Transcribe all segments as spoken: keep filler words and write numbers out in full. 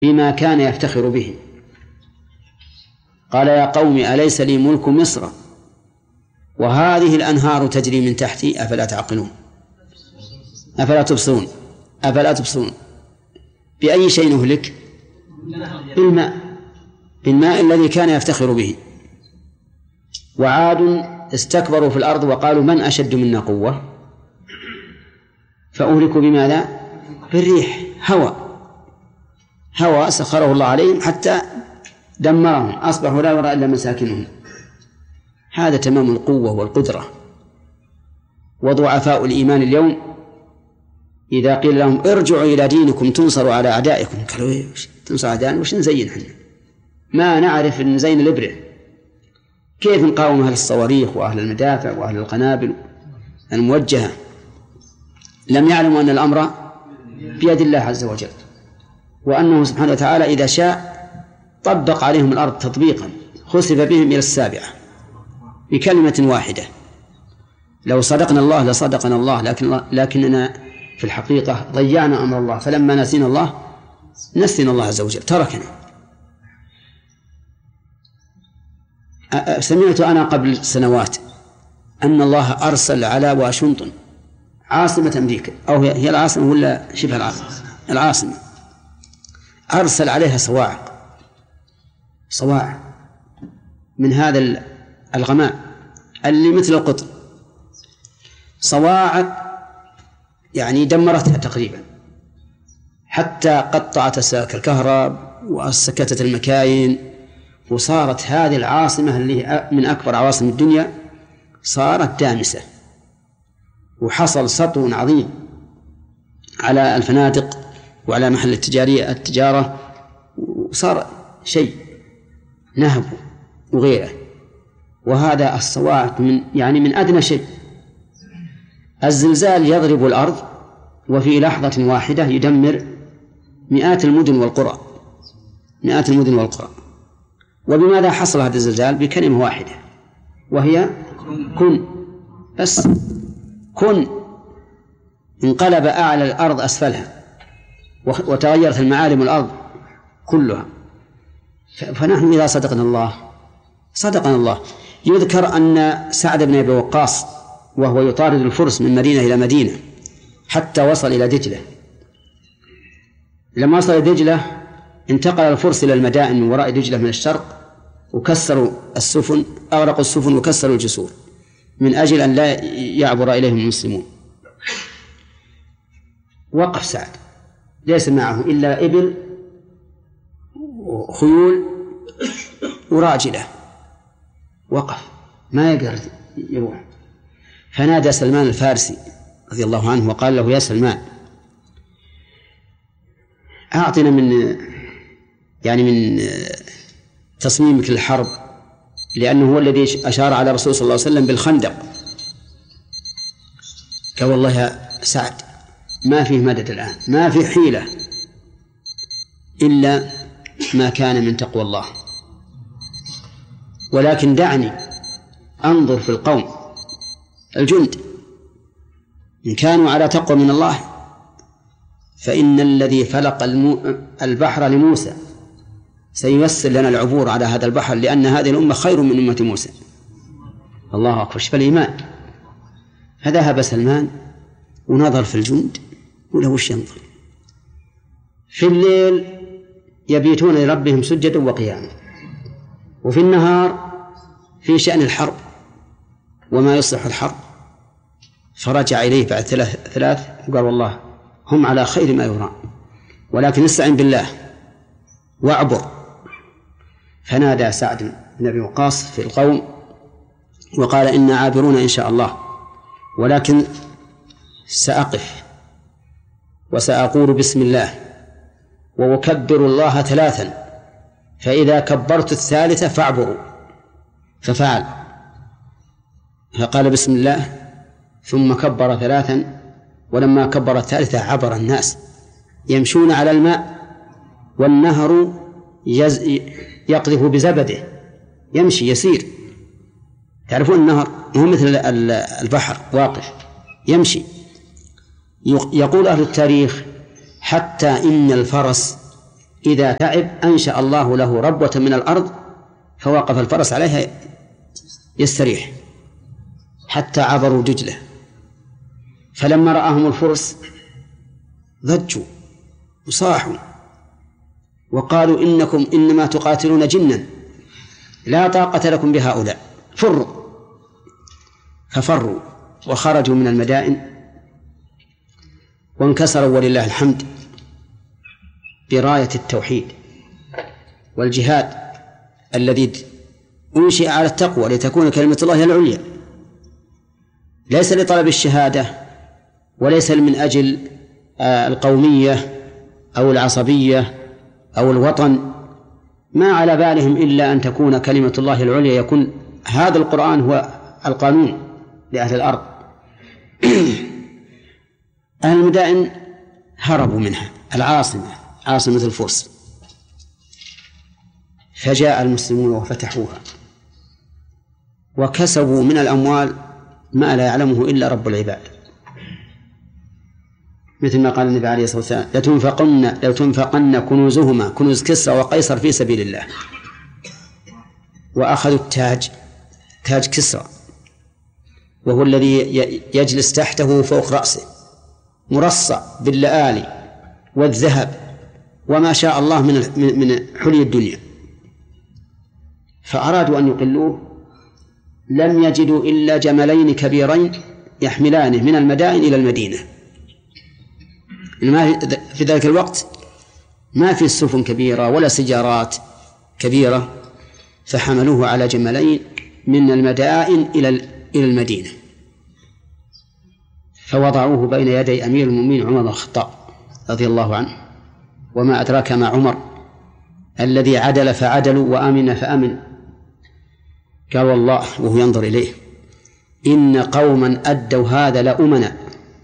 بما كان يفتخر به. قال يا قوم أليس لي ملك مصر وهذه الأنهار تجري من تحتي أفلا تعقلون أفلا تبصرون أفلا تبصرون بأي شيء نهلك؟ بالماء بالماء الذي كان يفتخر به. وعاد استكبروا في الأرض وقالوا من أشد منا قوة فأهلكوا بماذا؟ بالريح هوى هوى سخره الله عليهم حتى دمرهم أصبحوا لا يرى إلا مساكنهم. هذا تمام القوة والقدرة. وضعفاء الإيمان اليوم إذا قيل لهم ارجعوا إلى دينكم تنصروا على أعدائكم قالوا إيه تنصر أعدائنا وش نزين حنا ما نعرف نزين الإبرة كيف نقاوم أهل الصواريخ وأهل المدافع وأهل القنابل الموجهة. لم يعلموا أن الأمر بيد الله عز وجل وأنه سبحانه وتعالى إذا شاء طبق عليهم الأرض تطبيقا خسف بهم إلى السابعة بكلمة واحدة. لو صدقنا الله لصدقنا الله لكن لكننا في الحقيقة ضيعنا أمر الله فلما نسينا الله نسينا الله عز وجل تركنا. سمعت أنا قبل سنوات أن الله أرسل على واشنطن عاصمة أمريكا أو هي العاصمة ولا شبه العاصمة العاصمة أرسل عليها صواعق صواعق من هذا الغماء اللي مثل القطر صواعق يعني دمرتها تقريبا حتى قطعت أسلاك الكهرباء وسكتت المكاين وصارت هذه العاصمة اللي من أكبر عواصم الدنيا صارت دامسة وحصل سطو عظيم على الفنادق وعلى محل التجارية التجارة وصار شيء نهب وغيره. وهذا الصواعق من يعني من أدنى شيء. الزلزال يضرب الأرض وفي لحظة واحدة يدمر مئات المدن والقرى مئات المدن والقرى. وبماذا حصل هذا الزلزال؟ بكلمة واحدة وهي كن بس كن. انقلب أعلى الأرض أسفلها وتغيرت المعالم الأرض كلها. فنحن إذا صدقنا الله صدقنا الله. يذكر أن سعد بن أبي وقاص وهو يطارد الفرس من مدينة إلى مدينة حتى وصل إلى دجلة. لما وصل إلى دجلة انتقل الفرس إلى المدائن من وراء دجلة من الشرق وكسروا السفن أغرقوا السفن وكسروا الجسور من أجل أن لا يعبر إليهم المسلمون. وقف سعد ليس معه إلا إبل وخيول وراجلة وقف ما يقدر يروح. فنادى سلمان الفارسي رضي الله عنه وقال له يا سلمان أعطنا من يعني من تصميمك للحرب لأنه هو الذي أشار على رسول صلى الله عليه وسلم بالخندق. قال والله يا سعد ما فيه مدد الآن ما فيه حيلة إلا ما كان من تقوى الله ولكن دعني أنظر في القوم الجند إن كانوا على تقوى من الله فإن الذي فلق البحر لموسى سييسر لنا العبور على هذا البحر لأن هذه الأمة خير من أمة موسى. الله أكبر شوف الإيمان. فذهب سلمان ونظر في الجند وله وش ينظر. في الليل يبيتون لربهم سجدا وقياما وفي النهار في شأن الحرب وما يصلح الحرب. فرجع إليه بعد ثلاث ثلاث وقال والله هم على خير ما يرام ولكن استعن بالله واعبر. فنادى سعد بن أبي وقاص في القوم وقال إنا عابرون إن شاء الله ولكن سأقف وسأقول بسم الله وأكبر الله ثلاثا فإذا كبرت الثالثة فاعبروا. ففعل فقال بسم الله ثم كبر ثلاثا ولما كبر الثالثة عبر الناس يمشون على الماء والنهر يقذف بزبده يمشي يسير. تعرفون النهر هو مثل البحر واقف يمشي. يقول أهل التاريخ حتى إن الفرس إذا تعب أنشأ الله له ربوة من الأرض فوقف الفرس عليها يستريح حتى عبروا دجلة. فلما رآهم الفرس ضجوا وصاحوا وقالوا إنكم إنما تقاتلون جنا لا طاقة لكم بهؤلاء، فروا. ففروا وخرجوا من المدائن وانكسروا ولله الحمد براية التوحيد والجهاد الذي أنشئ على التقوى لتكون كلمة الله هي العليا، ليس لطلب الشهادة وليس من أجل القومية أو العصبية أو الوطن، ما على بالهم إلا أن تكون كلمة الله العليا، يكون هذا القرآن هو القانون لأهل الأرض. أهل المدائن هربوا منها العاصمة عاصمة الفرس، فجاء المسلمون وفتحوها وكسبوا من الأموال ما لا يعلمه إلا رب العباد، مثل ما قال النبي عليه الصلاة والسلام لتنفقن, لتنفقن كنوزهما كنوز كسرى وقيصر في سبيل الله. وأخذوا التاج تاج كسرى وهو الذي يجلس تحته فوق رأسه مرصع باللآلي والذهب وما شاء الله من من حلي الدنيا، فأرادوا أن يقلوه لم يجدوا إلا جملين كبيرين يحملانه من المدائن إلى المدينة. في ذلك الوقت ما في سفن كبيرة ولا سجارات كبيرة، فحملوه على جملين من المدائن إلى إلى المدينة، فوضعوه بين يدي أمير المؤمنين عمر بن الخطاب رضي الله عنه. وما أدراك ما عمر الذي عدل فعدلوا وآمن فآمن، قال والله وهو ينظر إليه إن قوما أدوا هذا لأمنا.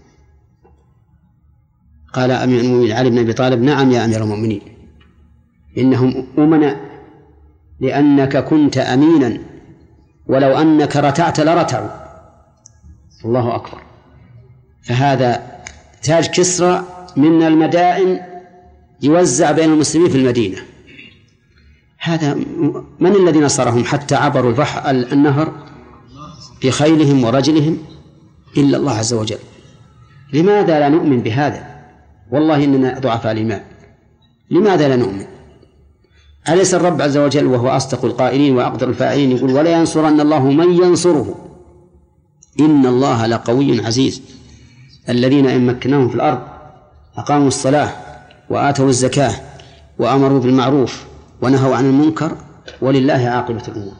قال أمير المؤمنين علي بن أبي طالب نعم يا أمير المؤمنين إنهم أمنا لأنك كنت أمينا ولو أنك رتعت لرتعوا. الله أكبر. فهذا تاج كسرى من المدائن يوزع بين المسلمين في المدينة. هذا من الذي نصرهم حتى عبروا البحر النهر بخيلهم ورجلهم؟ إلا الله عز وجل. لماذا لا نؤمن بهذا؟ والله إننا ضعفاء الإيمان. لماذا لا نؤمن؟ أليس الرب عز وجل وهو أصدق القائلين وأقدر الفاعلين يقول ولا ينصرن الله من ينصره إن الله لقوي عزيز الذين إن مكناهم في الأرض أقاموا الصلاة وآتوا الزكاة وأمروا بالمعروف ونهوا عن المنكر ولله عاقبة الأمور.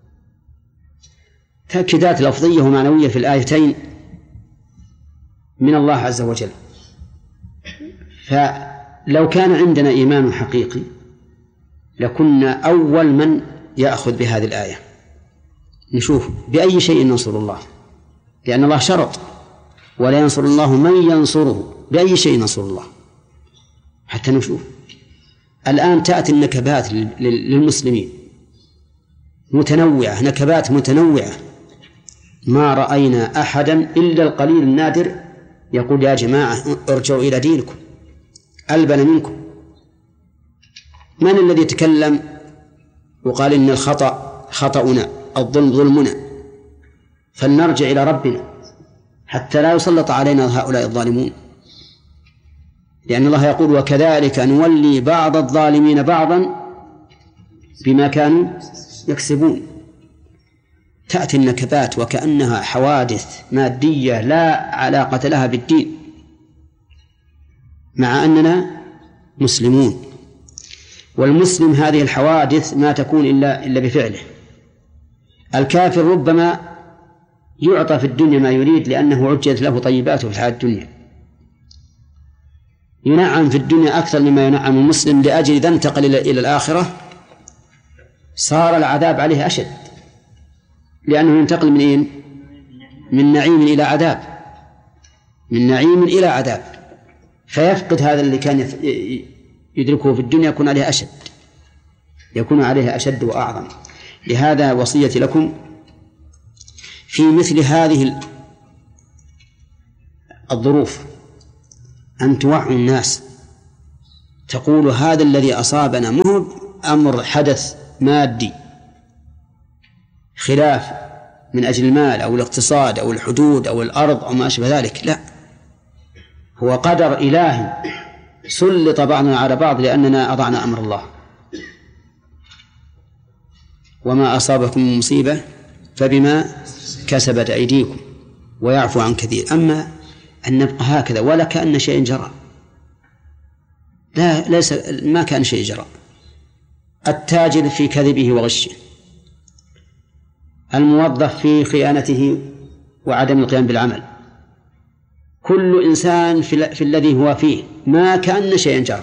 تأكيدات لفظية ومعنوية في الآيتين من الله عز وجل. فلو كان عندنا إيمان حقيقي لكنا أول من يأخذ بهذه الآية، نشوف بأي شيء ننصر الله، لأن الله شرط ولا ينصر الله من ينصره، بأي شيء ننصر الله حتى نشوف. الآن تأتي النكبات للمسلمين متنوعة، نكبات متنوعة، ما رأينا أحدا إلا القليل النادر يقول يا جماعة ارجعوا إلى دينكم ألبن منكم. من الذي تكلم وقال إن الخطأ خطأنا الظلم ظلمنا فلنرجع إلى ربنا حتى لا يسلط علينا هؤلاء الظالمون؟ لأن الله يقول وكذلك نولي بعض الظالمين بعضا بما كانوا يكسبون. تأتي النكبات وكأنها حوادث مادية لا علاقة لها بالدين، مع أننا مسلمون. والمسلم هذه الحوادث ما تكون إلا إلا بفعله. الكافر ربما يعطى في الدنيا ما يريد لأنه عجلت له طيباته في الحياة الدنيا، ينعم في الدنيا أكثر مما ينعم المسلم، لأجل إذا انتقل إلى الآخرة صار العذاب عليه أشد، لأنه ينتقل من إيه؟ من نعيم إلى عذاب، من نعيم إلى عذاب، فيفقد هذا اللي كان يدركه في الدنيا، يكون عليه أشد يكون عليه أشد وأعظم. لهذا وصيتي لكم في مثل هذه الظروف أن توعوا الناس تقول هذا الذي أصابنا مو أمر حدث مادي خلاف من أجل المال أو الاقتصاد أو الحدود أو الأرض أو ما أشبه ذلك، لا، هو قدر إلهي سلط بعضنا على بعض لأننا أضعنا أمر الله. وما أصابكم من مصيبة فبما كسبت أيديكم ويعفو عن كثير. أما أن نبقى هكذا ولا كأن شيء جرى، لا، ليس، ما كان شيء جرى. التاجر في كذبه وغشه، الموظف في خيانته وعدم القيام بالعمل، كل إنسان في, في الذي هو فيه ما كأن شيء جرى.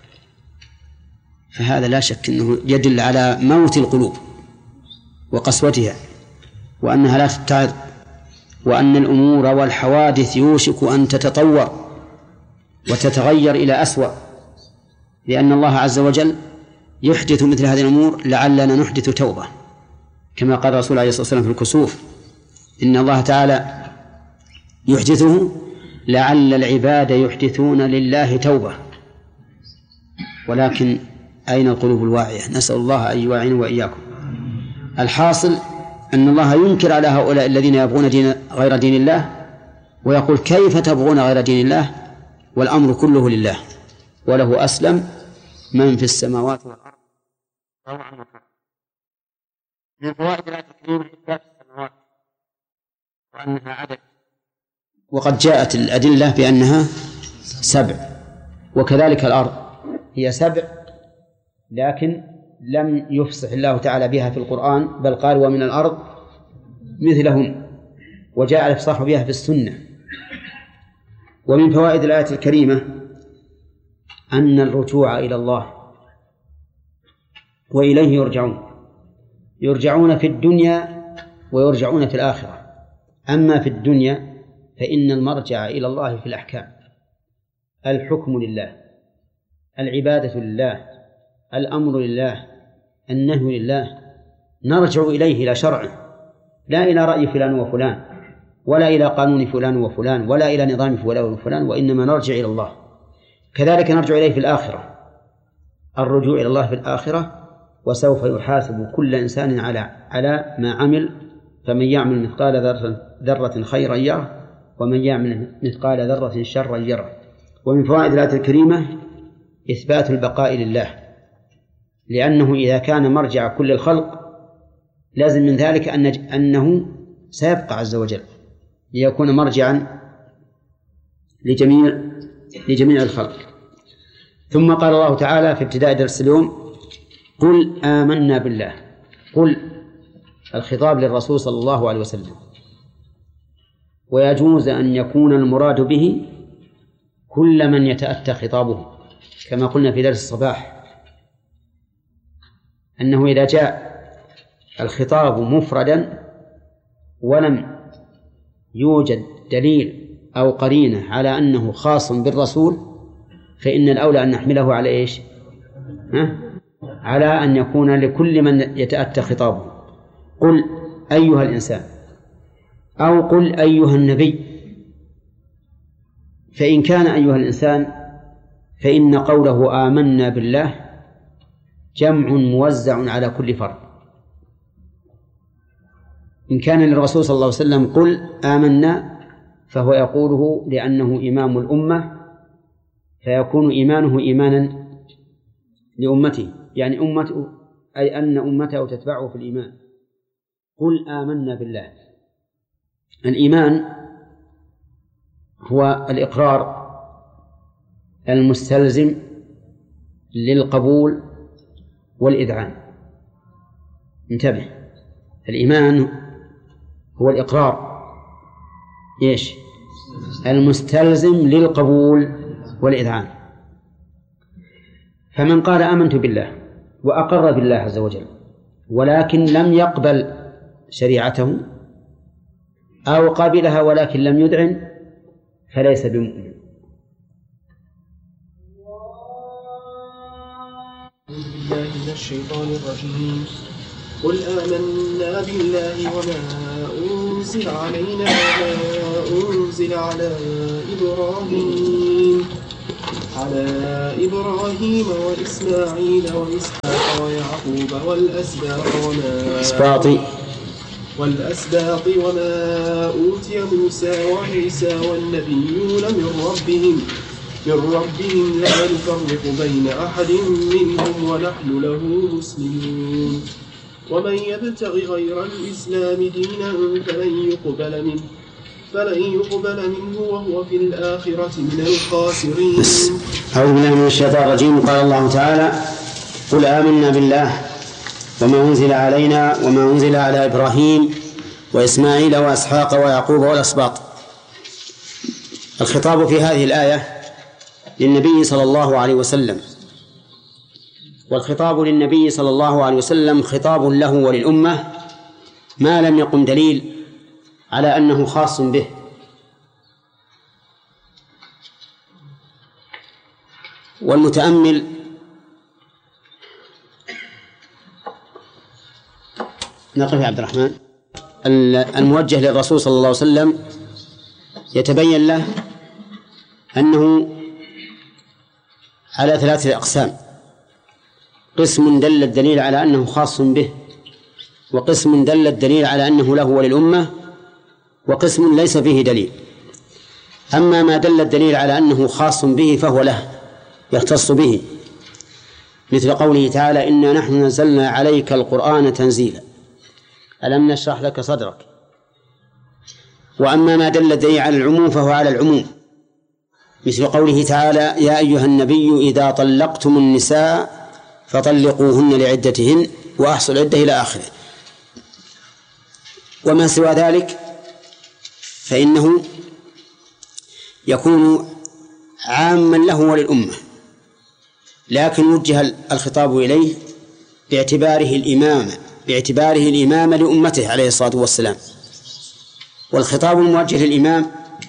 فهذا لا شك أنه يدل على موت القلوب وقسوتها، وأنها لا تتعظ، وأن الأمور والحوادث يوشك أن تتطور وتتغير إلى أسوأ، لأن الله عز وجل يحدث مثل هذه الأمور لعلنا نحدث توبة، كما قال الرسول عليه الصلاة والسلام في الكسوف: إن الله تعالى يحدثه لعل العباد يحدثون لله توبة. ولكن أين القلوب الواعية؟ نسأل الله أن يعين وإياكم. الحاصل أن الله ينكر على هؤلاء الذين يبغون دين غير دين الله، ويقول: كيف تبغون غير دين الله والأمر كله لله وله أسلم من في السماوات والأرض طوعا وكرها. من فوائد الآية الكريمة إثبات السماوات وأنها عدد، وقد جاءت الأدلة بأنها سبع، وكذلك الأرض هي سبع، لكن لم يفصح الله تعالى بها في القرآن، بل قال: ومن الأرض مثلهن، وجاء الإفصاح بها في السنة. ومن فوائد الآية الكريمة أن الرجوع إلى الله وإليه يرجعون، يرجعون في الدنيا ويرجعون في الآخرة. أما في الدنيا فإن المرجع إلى الله في الأحكام، الحكم لله، العبادة لله، الأمر لله، النهي لله، نرجع إليه إلى شرعه، لا إلى رأي فلان وفلان، ولا إلى قانون فلان وفلان، ولا إلى نظام فلان وفلان، وإنما نرجع إلى الله. كذلك نرجع إليه في الآخرة، الرجوع إلى الله في الآخرة، وسوف يحاسب كل إنسان على على ما عمل، فمن يعمل مثقال ذرة خيرا يره، ومن يعمل مثقال ذرة شرا يره. ومن فوائد الآية الكريمة إثبات البقاء لله، لأنه إذا كان مرجع كل الخلق لازم من ذلك أن أنه سيبقى عز وجل ليكون مرجعا لجميع لجميع الخلق. ثم قال الله تعالى في ابتداء درس اليوم: قل آمنا بالله. قل الخطاب للرسول صلى الله عليه وسلم، ويجوز أن يكون المراد به كل من يتأتى خطابه، كما قلنا في درس الصباح أنه إذا جاء الخطاب مفردا ولم يوجد دليل أو قرينة على أنه خاص بالرسول، فإن الأولى أن نحمله على إيش؟ ها؟ على أن يكون لكل من يتأتى خطابه. قل أيها الإنسان، أو قل أيها النبي. فإن كان أيها الإنسان فإن قوله آمنا بالله جمع موزع على كل فرد. إن كان للرسول صلى الله عليه وسلم قل آمنا، فهو يقوله لأنه إمام الأمة، فيكون إيمانه إيمانا لأمته، يعني أمته، أي أن أمته تتبعه في الإيمان. قل آمنا بالله. الإيمان هو الإقرار المستلزم للقبول والإذعان. انتبه، الإيمان هو الإقرار إيش؟ المستلزم للقبول والإذعان. فمن قال آمنت بالله وأقر بالله عز وجل ولكن لم يقبل شريعته، أو قبلها ولكن لم يذعن، فليس بمؤمن. بالله من الشيطان الرجيم. قل آمنا بالله وما أنزل علينا وما أنزل على إبراهيم على إبراهيم وإسماعيل وإسحاق ويعقوب والأسباط وما إسباطي والأسباط وما أوتي موسى وعيسى والنبيون من ربهم من ربهم لا نفرق بين أحد منهم ونحن له مسلمون ومن يبتغ غير الإسلام دينا فلن يقبل منه فلن يقبل منه وهو في الآخرة من الخاسرين. أعوذ بالله من الشيطان الرجيم. قال الله تعالى: قل آمنا بالله وما أنزل علينا وما أنزل على إبراهيم وإسماعيل وإسحاق ويعقوب والأسباط. الخطاب في هذه الآية للنبي صلى الله عليه وسلم، والخطاب للنبي صلى الله عليه وسلم خطاب له وللأمة ما لم يقم دليل على أنه خاص به. والمتأمل نقف يا عبد الرحمن. الموجه للرسول صلى الله عليه وسلم يتبين له أنه على ثلاثة أقسام: قسم دل الدليل على أنه خاص به، وقسم دل الدليل على أنه له وللأمة، وقسم ليس فيه دليل. أما ما دل الدليل على أنه خاص به فهو له، يختص به، مثل قوله تعالى: إنا نحن نزلنا عليك القرآن تنزيلا ألم نشرح لك صدرك. وأما ما دل الدليل على العموم فهو على العموم، مثل قوله تعالى: يا أيها النبي إذا طلقتم النساء فطلقوهن لعدتهن وأحصوا العدة إلى آخره. وما سوى ذلك فإنه يكون عاما له وللأمة، لكن وجه الخطاب إليه باعتباره الإمامة باعتباره الإمامة لأمته عليه الصلاة والسلام. والخطاب الموجه للإمام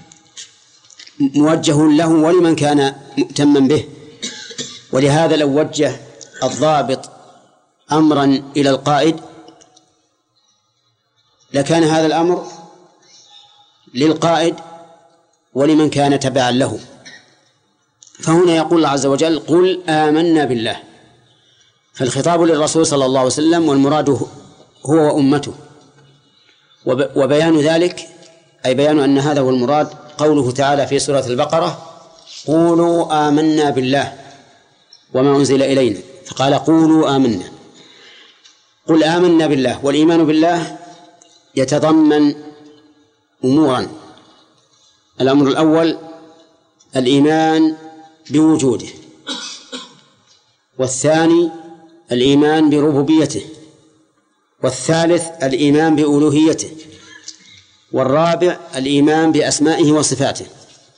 موجه له ولمن كان مؤتما به. ولهذا لو وجه الضابط أمرا إلى القائد لكان هذا الأمر للقائد ولمن كان تبعا له. فهنا يقول الله عز وجل: قل آمنا بالله. فالخطاب للرسول صلى الله عليه وسلم، والمراد هو وأمته. وبيان ذلك أي بيان أن هذا هو المراد قوله تعالى في سورة البقرة: قولوا آمنا بالله وما أنزل إلينا، فقال: قولوا آمنا. قل آمنا بالله. والإيمان بالله يتضمن أمورا: الأمر الأول الإيمان بوجوده، والثاني الإيمان بربوبيته، والثالث الإيمان بألوهيته، والرابع الإيمان بأسمائه وصفاته.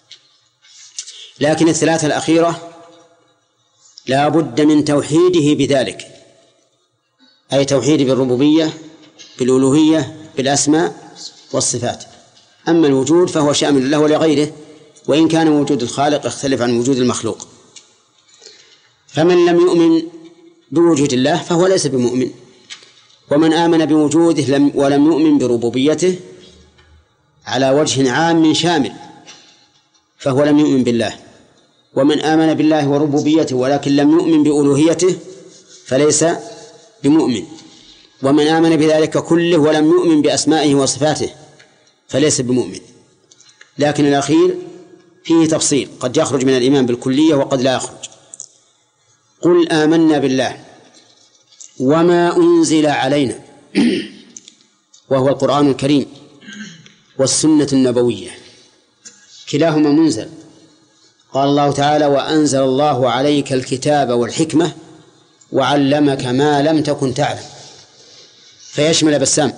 لكن الثلاثة الأخيرة لا بد من توحيده بذلك، أي توحيد بالربوبية، بالألوهية، بالأسماء والصفات. أما الوجود فهو شامل له ولغيره، وإن كان وجود الخالق يختلف عن وجود المخلوق. فمن لم يؤمن بوجود الله فهو ليس بمؤمن، ومن آمن بوجوده لم ولم يؤمن بربوبيته على وجه عام شامل فهو لم يؤمن بالله. ومن آمن بالله وربوبيته ولكن لم يؤمن بألوهيته فليس بمؤمن. ومن آمن بذلك كله ولم يؤمن بأسمائه وصفاته فليس بمؤمن. لكن الأخير فيه تفصيل، قد يخرج من الإيمان بالكلية وقد لا يخرج. قل آمنا بالله وما أنزل علينا وهو القرآن الكريم والسنة النبوية، كلاهما منزل. قال الله تعالى: وأنزل الله عليك الكتاب والحكمة وعلمك ما لم تكن تعلم. فيشمل بسام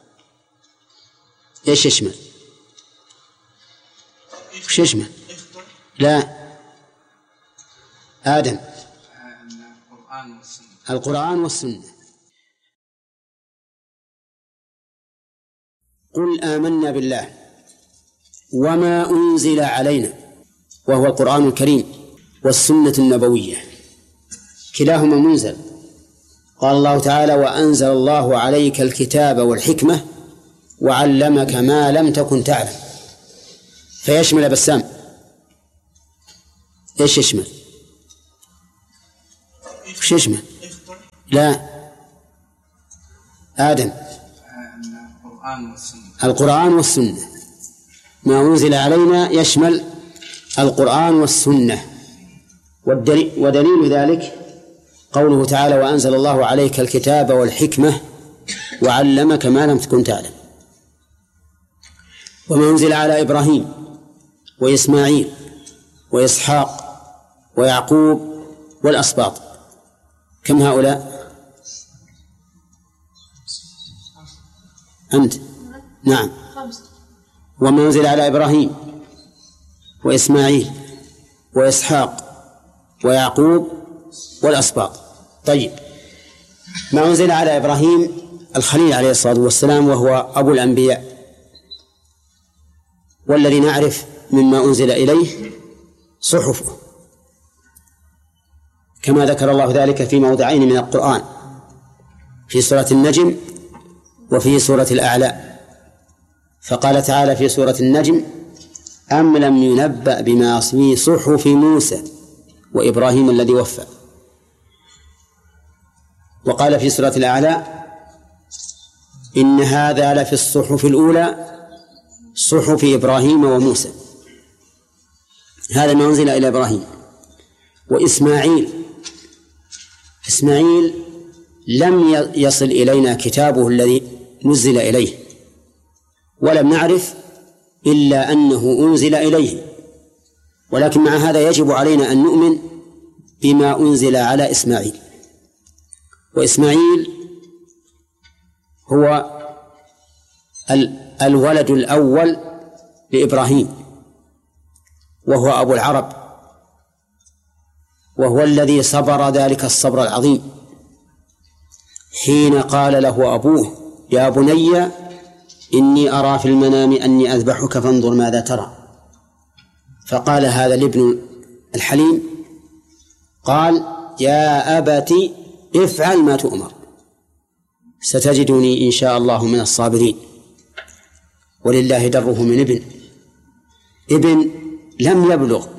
إيش يشمل؟ إيش يشمل؟ لا آدم القرآن والسنة. قل آمنا بالله وما أنزل علينا وهو القرآن الكريم والسنة النبوية، كلاهما منزل. قال الله تعالى: وأنزل الله عليك الكتاب والحكمة وعلمك ما لم تكن تعلم. فيشمل بسام إيش يشمل؟ وش يشمل؟ لا، آدم القرآن والسنة، ما أنزل علينا يشمل القرآن والسنة. والدليل ودليل ذلك قوله تعالى: وأنزل الله عليك الكتاب والحكمة وعلمك ما لم تكن تعلم. وما أنزل على إبراهيم وإسماعيل وإسحاق ويعقوب والأسباط، كم هؤلاء؟ أنت؟ نعم، وما أنزل على إبراهيم وإسماعيل وإسحاق ويعقوب والأسباط. طيب، ما أنزل على إبراهيم الخليل عليه الصلاة والسلام، وهو أبو الأنبياء، والذي نعرف مما أنزل إليه صحفه، كما ذكر الله ذلك في موضعين من القرآن، في سورة النجم وفي سورة الأعلى. فقال تعالى في سورة النجم: أم لم ينبأ بما في صحف موسى وإبراهيم الذي وفى. وقال في سورة الأعلى: إن هذا لفي الصحف الأولى صحف إبراهيم وموسى. هذا ما أنزل إلى إبراهيم. وإسماعيل إسماعيل لم يصل إلينا كتابه الذي نزل إليه، ولم نعرف إلا أنه أنزل إليه، ولكن مع هذا يجب علينا أن نؤمن بما أنزل على إسماعيل. وإسماعيل هو الولد الأول لإبراهيم، وهو أبو العرب، وهو الذي صبر ذلك الصبر العظيم حين قال له أبوه: يا بني إني أرى في المنام أني أذبحك فانظر ماذا ترى. فقال هذا الابن الحليم، قال: يا أبت افعل ما تؤمر ستجدني إن شاء الله من الصابرين. ولله دره من ابن ابن لم يبلغ،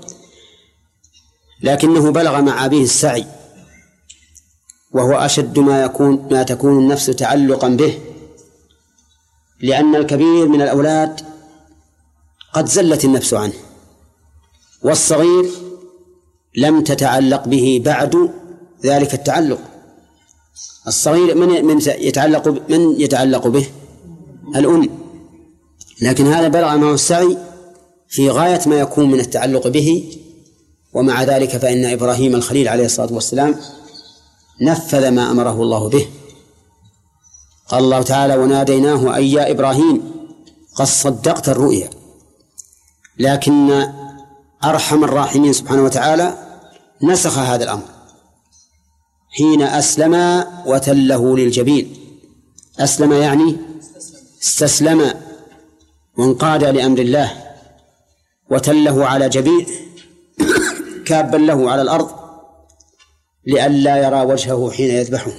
لكنه بلغ مع أبيه السعي، وهو أشد ما يكون ما تكون النفس تعلقا به، لأن الكبير من الأولاد قد زلت النفس عنه، والصغير لم تتعلق به بعد ذلك التعلق. الصغير من من يتعلق من يتعلق به؟ الأم. لكن هذا بلغ معه السعي في غاية ما يكون من التعلق به، ومع ذلك فإن إبراهيم الخليل عليه الصلاة والسلام نفذ ما أمره الله به. قال الله تعالى: وناديناه أي يا إبراهيم قد صدقت الرؤيا. لكن أرحم الراحمين سبحانه وتعالى نسخ هذا الأمر حين أسلم وتله للجبين. أسلم يعني استسلم وانقاد لأمر الله، وتله على جبين كابا له على الأرض لئلا يرى وجهه حين يذبحه.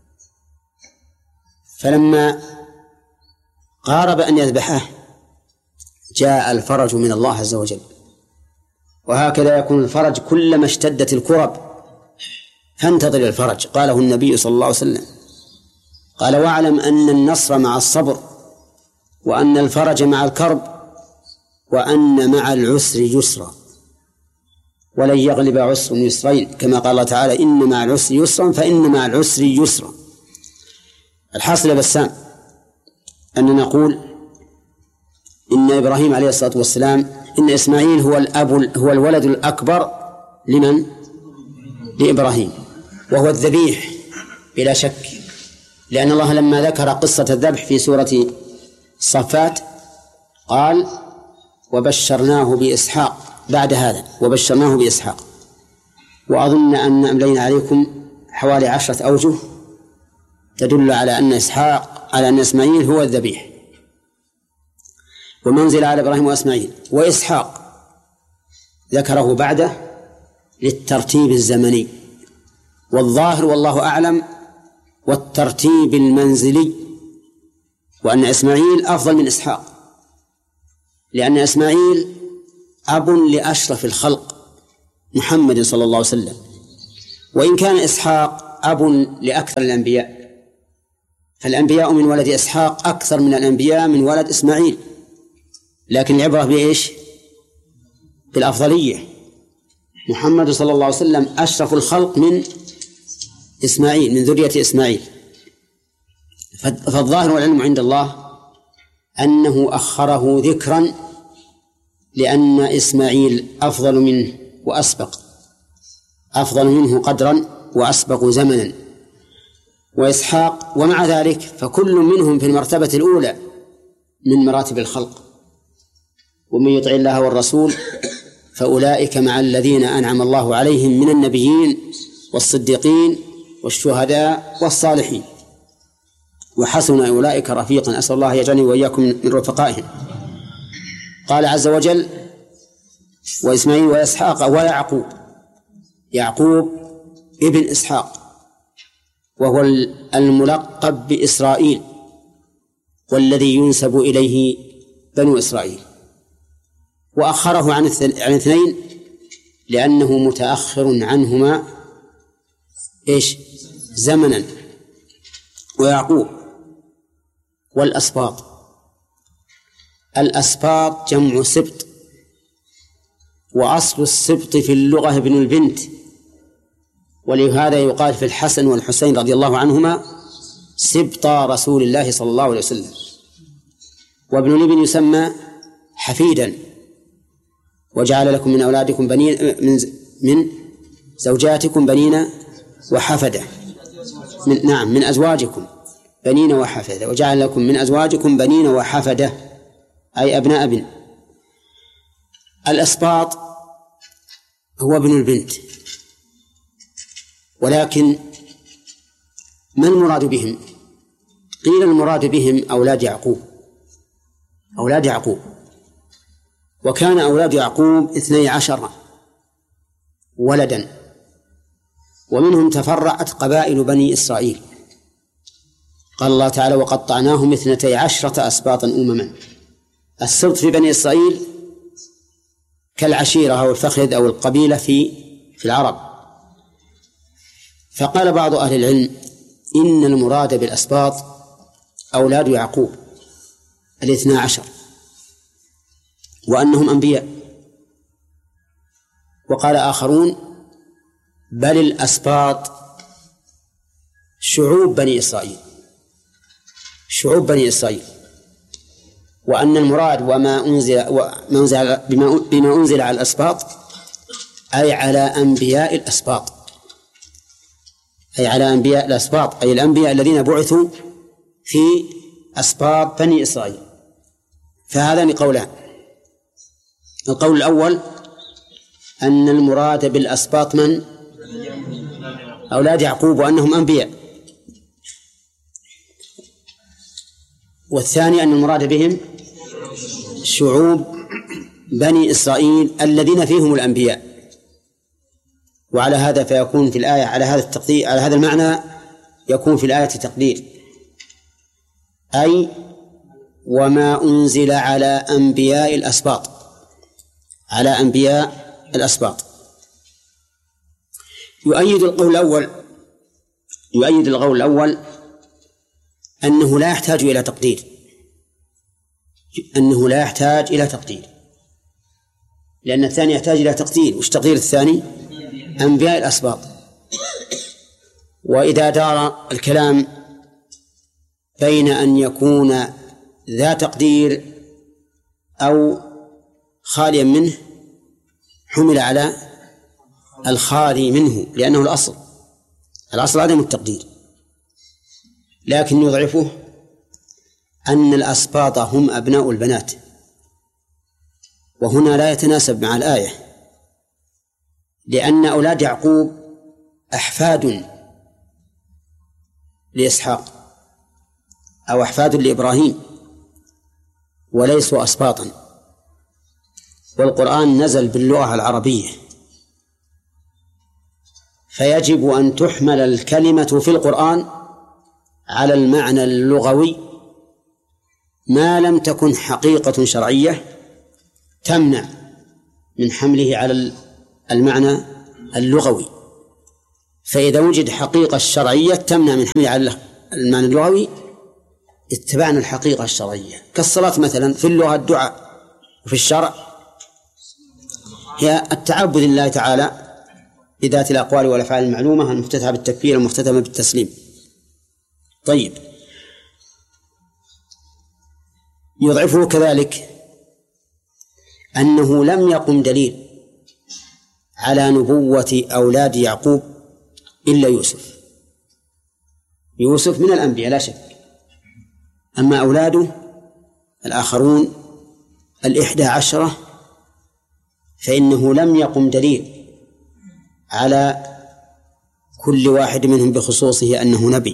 فلما قارب أن يذبحه جاء الفرج من الله عز وجل. وهكذا يكون الفرج كلما اشتدت الكرب فانتظر الفرج. قاله النبي صلى الله عليه وسلم، قال: واعلم أن النصر مع الصبر، وأن الفرج مع الكرب، وأن مع العسر يسرا، ولن يغلب عسر يسرين، كما قال الله تعالى: إن مع العسر يسرا فإن مع العسر يسرا. الحاصل يا بسام أن نقول إن إبراهيم عليه الصلاة والسلام إن إسماعيل هو الأب هو الولد الأكبر لمن؟ لإبراهيم، وهو الذبيح بلا شك، لأن الله لما ذكر قصة الذبح في سورة الصفات قال: وبشرناه بإسحاق. بعد هذا وبشرناه بإسحاق. وأظن أن أملينا عليكم حوالي عشرة أوجه تدل على أن إسحاق على أن إسماعيل هو الذبيح. ومنزل على إبراهيم وإسماعيل وإسحاق ذكره بعده للترتيب الزمني، والظاهر والله أعلم والترتيب المنزلي، وأن إسماعيل أفضل من إسحاق، لأن إسماعيل أب لأشرف الخلق محمد صلى الله عليه وسلم، وإن كان إسحاق أب لأكثر الأنبياء، فالأنبياء من ولد إسحاق أكثر من الأنبياء من ولد إسماعيل، لكن العبرة بإيش؟ بالأفضلية. محمد صلى الله عليه وسلم أشرف الخلق من إسماعيل، من ذرية إسماعيل. فالظاهر والعلم عند الله أنه أخره ذكرا لأن إسماعيل أفضل منه وأسبق، أفضل منه قدرا وأسبق زمنا، وإسحاق ومع ذلك فكل منهم في المرتبة الأولى من مراتب الخلق. ومن يطع الله والرسول فأولئك مع الذين أنعم الله عليهم من النبيين والصديقين والشهداء والصالحين وحسن أولئك رفيقا. أسأل الله يجعلني وإياكم من رفقائهم. قال عز وجل: وإسماعيل وإسحاق ويعقوب. يعقوب ابن إسحاق وهو الملقب بإسرائيل والذي ينسب إليه بنو إسرائيل، وأخره عن الاثنين لأنه متأخر عنهما إيش زمنا. ويعقوب والأسباط. الأسباط جمع سبط، وأصل السبط في اللغة ابن البنت، ولهذا يقال في الحسن والحسين رضي الله عنهما سبطا رسول الله صلى الله عليه وسلم. وابن الابن يسمى حفيدا. وجعل لكم من أولادكم بنين من من زوجاتكم بنين وحفدة من نعم من أزواجكم بنين وحفدة، وجعل لكم من أزواجكم بنين وحفدة أي أبناء ابن. الأسباط هو ابن البنت، ولكن ما المراد بهم؟ قيل المراد بهم أولاد يعقوب، أولاد يعقوب. وكان أولاد يعقوب اثني عشر ولدا، ومنهم تفرعت قبائل بني إسرائيل. قال الله تعالى: وقطعناهم اثنتي عشرة أسباطا أمما. السبط في بني إسرائيل كالعشيرة أو الفخذ أو القبيلة في في العرب. فقال بعض أهل العلم إن المراد بالأسباط أولاد يعقوب الاثنى عشر، وأنهم أنبياء. وقال آخرون بل الأسباط شعوب بني إسرائيل، شعوب بني إسرائيل، وأن المراد وما أنزل وما أنزل بما, بما أنزل على الأسباط أي على أنبياء الأسباط، أي على أنبياء الأسباط، أي الأنبياء الذين بعثوا في أسباط بني إسرائيل. فهذان قولان: القول الأول أن المراد بالأسباط من أولاد يعقوب وأنهم أنبياء، والثاني أن المراد بهم شعوب بني إسرائيل الذين فيهم الأنبياء. وعلى هذا فيكون في الآية على هذا التقدير، على هذا المعنى يكون في الآية تقدير، أي وما أنزل على أنبياء الأسباط، على أنبياء الأسباط. يؤيد القول الأول يؤيد القول الأول أنه لا يحتاج إلى تقدير، أنه لا يحتاج إلى تقدير، لأن الثاني يحتاج إلى تقدير. وش تقدير الثاني؟ أنبياء الأسباط. وإذا دار الكلام بين أن يكون ذا تقدير أو خاليا منه حمل على الخالي منه، لأنه الأصل الأصل عدم التقدير. لكن يضعفه أن الأسباط هم أبناء البنات، وهنا لا يتناسب مع الآية، لأن أولاد يعقوب أحفاد لإسحاق أو أحفاد لإبراهيم وليسوا أسباطا، والقرآن نزل باللغة العربية، فيجب أن تحمل الكلمة في القرآن على المعنى اللغوي ما لم تكن حقيقة شرعية تمنع من حمله على المعنى اللغوي. فإذا وجد حقيقة الشرعية تمنع من حمله على المعنى اللغوي اتبعنا الحقيقة الشرعية. كالصلاة مثلا في اللغة الدعاء، وفي الشرع هي التعبد لله تعالى بذات الأقوال والأفعال المعلومة المفتتحة بالتكبير المختتمة بالتسليم. طيب، يضعفه كذلك أنه لم يقم دليل على نبوة أولاد يعقوب إلا يوسف. يوسف من الأنبياء لا شك، أما أولاده الآخرون الإحدى عشرة فإنه لم يقم دليل على كل واحد منهم بخصوصه أنه نبي.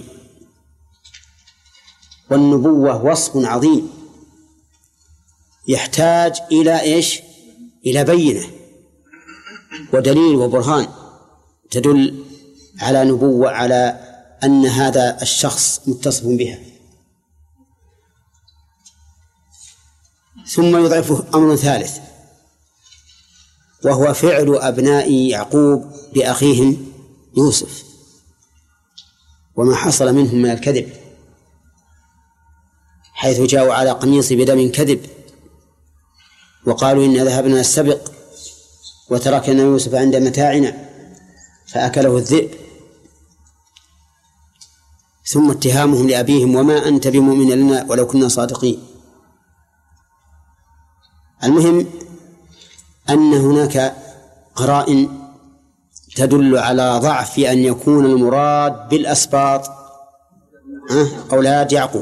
والنبوة وصف عظيم يحتاج إلى إيش؟ إلى بينة ودليل وبرهان تدل على نبوة، على أن هذا الشخص متصف بها. ثم يضعفه أمر ثالث، وهو فعل أبناء يعقوب بأخيهم يوسف وما حصل منهم من الكذب، حيث جاءوا على قميص بدم كذب وقالوا إن ذهبنا السبق وتركنا يوسف عند متاعنا فأكله الذئب، ثم اتهامهم لأبيهم وما أنت بمؤمن لنا ولو كنا صادقين. المهم أن هناك قرائن تدل على ضعف أن يكون المراد بالأسباط أولاد يعقوب،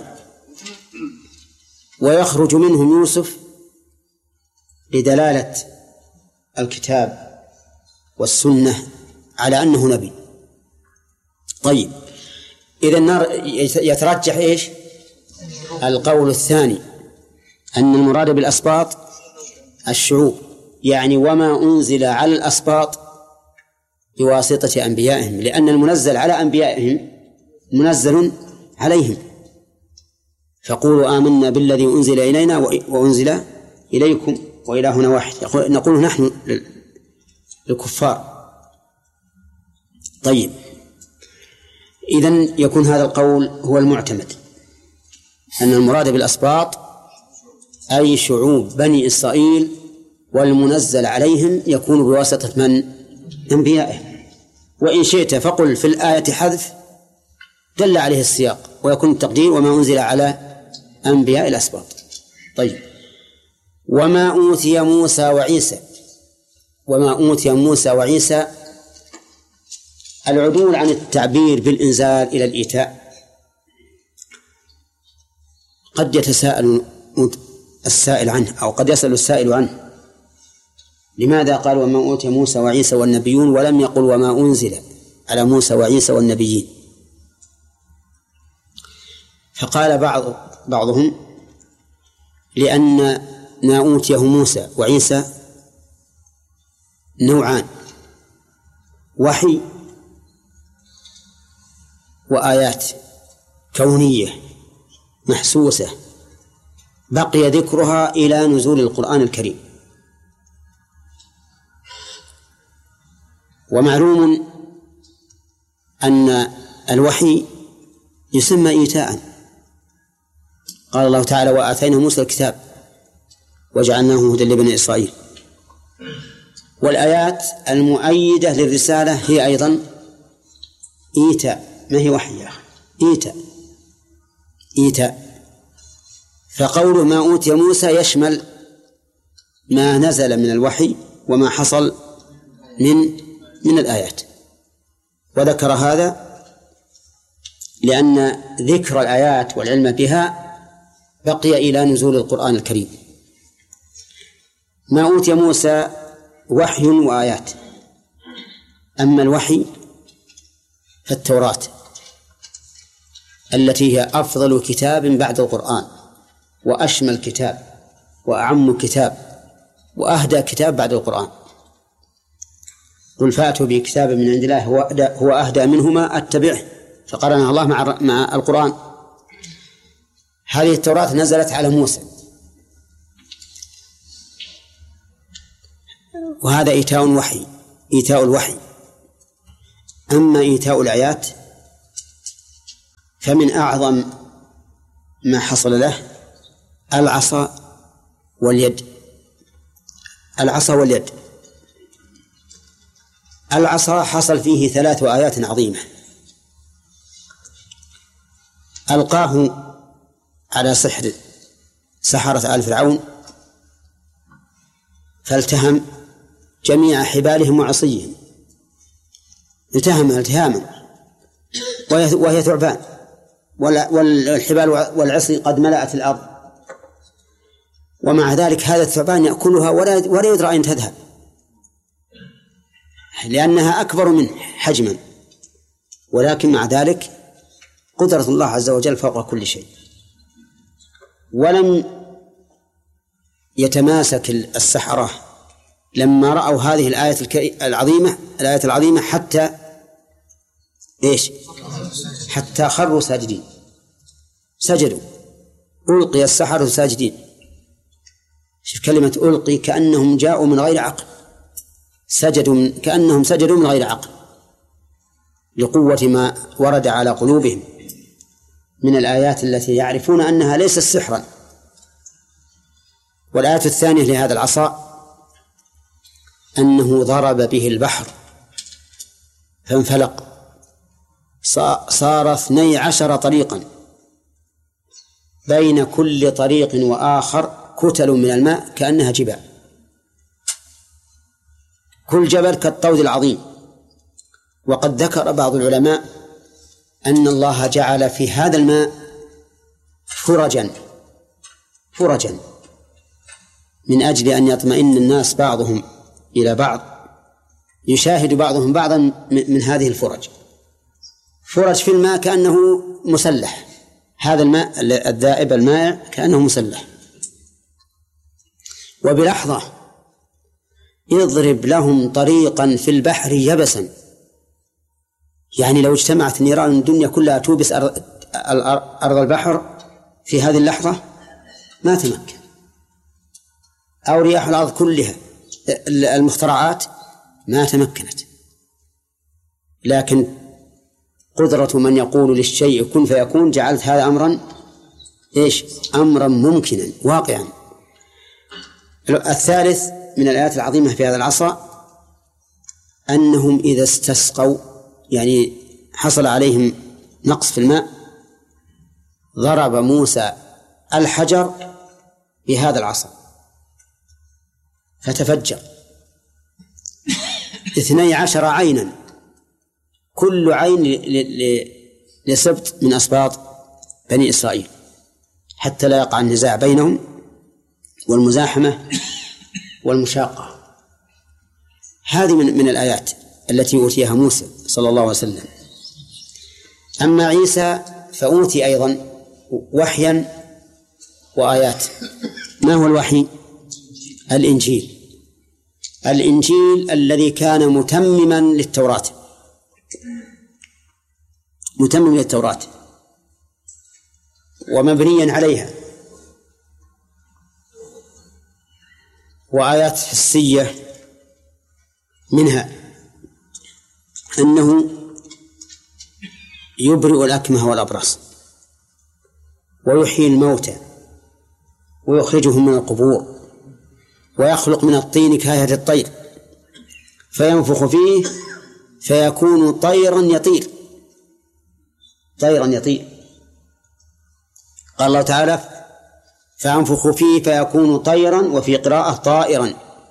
ويخرج منهم يوسف لدلالة الكتاب والسنة على أنه نبي. طيب، إذا النار يترجح إيش؟ القول الثاني أن المراد بالأسباط الشعوب، يعني وما أنزل على الأسباط بواسطة أنبيائهم، لأن المنزل على أنبيائهم منزل عليهم. فقولوا آمنا بالذي أنزل إلينا وأنزل إليكم وإلهنا واحد، نقول نحن للكفار. طيب، إذن يكون هذا القول هو المعتمد، أن المراد بالأسباط أي شعوب بني إسرائيل، والمنزل عليهم يكون بواسطة من؟ أنبيائهم. وإن شئت فقل في الآية حذف دل عليه السياق، ويكون التقدير وما أنزل على أنبياء الأسباط. طيب، وما أوتي موسى وعيسى. وما أوتي موسى وعيسى العدول عن التعبير بالإنزال إلى الإيتاء. قد يتساءل السائل عنه، أو قد يسأل السائل عنه، لماذا قال وما أوتي موسى وعيسى والنبيون ولم يقل وما أنزل على موسى وعيسى والنبيين؟ فقال بعض بعضهم لأن ما أوتيه موسى وعيسى نوعان: وحي وآيات كونية محسوسة بقي ذكرها إلى نزول القرآن الكريم. ومعلوم أن الوحي يسمى إيتاء. قال الله تعالى وآتينا موسى الكتاب وجعلناه هدى لبني إسرائيل. والآيات المؤيدة للرسالة هي أيضا إيتاء، ما هي وحي يا أخي؟ إيتاء إيتاء. فقول ما أوتي موسى يشمل ما نزل من الوحي وما حصل من من الآيات. وذكر هذا لأن ذكر الآيات والعلم بها بقي إلى نزول القرآن الكريم. ما أوتي موسى وحي وآيات. أما الوحي فالتوراة التي هي أفضل كتاب بعد القرآن، وأشمل كتاب، وأعم كتاب، وأهدى كتاب بعد القرآن. قل فأتوا بكتاب من عند الله هو أهدى, هو أهدى منهما أتبعه، فقرنها الله مع مع القرآن. هذه التوراة نزلت على موسى، وهذا إيتاء وحي إيتاء الوحي. أما إيتاء الآيات فمن أعظم ما حصل له العصا واليد. العصا واليد العصا حصل فيه ثلاث آيات عظيمة. ألقاه على سحر سحرة آل فرعون فالتهم جميع حبالهم وعصيهم، التهم التهاما وهي ثعبان، والحبال والعصي قد ملأت الأرض، ومع ذلك هذا الثعبان يأكلها ولا يدرى أين تذهب لأنها أكبر منه حجما، ولكن مع ذلك قدرة الله عز وجل فوق كل شيء. ولم يتماسك السحرة لما رأوا هذه الآية العظيمة الآية العظيمة حتى إيش؟ حتى خروا ساجدين، سجدوا، ألقي السحرة ساجدين. شوف كلمة ألقي، كأنهم جاءوا من غير عقل، سجدوا من كأنهم سجدوا من غير عقل لقوة ما ورد على قلوبهم من الآيات التي يعرفون أنها ليست سحرا. والآية الثانية لهذا العصا أنه ضرب به البحر فانفلق، صار اثني عشر طريقا بين كل طريق وآخر كتل من الماء كأنها جبال، كل جبل كالطود العظيم. وقد ذكر بعض العلماء أن الله جعل في هذا الماء فرجا فرجا من أجل أن يطمئن الناس بعضهم إلى بعض، يشاهد بعضهم بعضا من هذه الفرج. فرج في الماء كأنه مسلح، هذا الماء الذائب المائع كأنه مسلح. وبلحظة يضرب لهم طريقا في البحر يبسا، يعني لو اجتمعت نيران الدنيا كلها توبس أرض البحر في هذه اللحظة ما تمكن، أو رياح الأرض كلها المخترعات ما تمكنت. لكن قدرة من يقول للشيء كن فيكون جعلت هذا أمرا إيش؟ أمرا ممكنا واقعا. الثالث من الآيات العظيمة في هذا العصا أنهم إذا استسقوا، يعني حصل عليهم نقص في الماء، ضرب موسى الحجر بهذا العصا فتفجر اثني عشر عينا، كل عين لسبط من أسباط بني إسرائيل، حتى لا يقع النزاع بينهم والمزاحمة والمشاقة. هذه من, من الآيات التي أوتيها موسى صلى الله عليه وسلم. أما عيسى فأوتي أيضا وحيا وآيات. ما هو الوحي؟ الإنجيل. الإنجيل الذي كان متمما للتوراة، متمم للتوراة ومبنيا عليها، وآيات حسية منها أنه يبرئ الأكمه والأبرص ويحيي الموتى ويخرجهم من القبور ويخلق من الطين كهيئة الطير فينفخ فيه فيكون طيرا يطير طيرا يطير قال الله تعالى فينفخ فيه فيكون طيرا، وفي قراءة طائرا.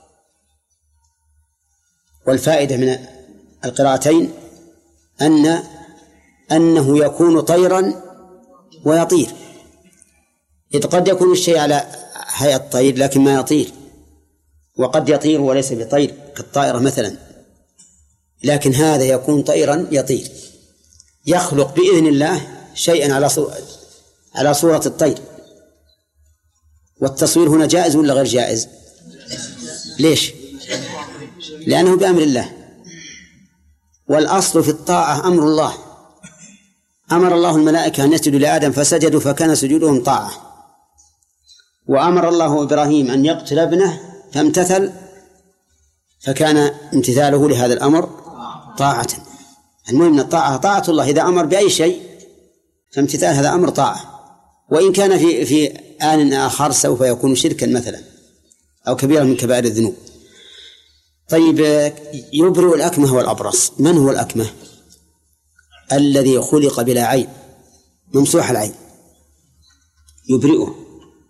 والفائدة من القراءتين أن أنه يكون طيرا ويطير، إذ قد يكون الشيء على هيئة الطير لكن ما يطير، وقد يطير وليس بطير كالطائرة مثلا، لكن هذا يكون طيرا يطير، يخلق بإذن الله شيئا على صورة على صورة الطير. والتصوير هنا جائز ولا غير جائز؟ ليش؟ لأنه بأمر الله، والأصل في الطاعة أمر الله. أمر الله الملائكة أن يسجدوا لآدم فسجدوا فكان سجودهم طاعة، وأمر الله إبراهيم أن يقتل ابنه فامتثل فكان امتثاله لهذا الأمر طاعة. المهم من الطاعة طاعة الله، إذا أمر بأي شيء فامتثال هذا أمر طاعة، وإن كان في في آن آخر سوف يكون شركا مثلا أو كبيرا من كبائر الذنوب. طيب، يبرئ الأكمه والأبرص. من هو الأكمه؟ الذي خلق بلا عين، ممسوح العين، يبرئه.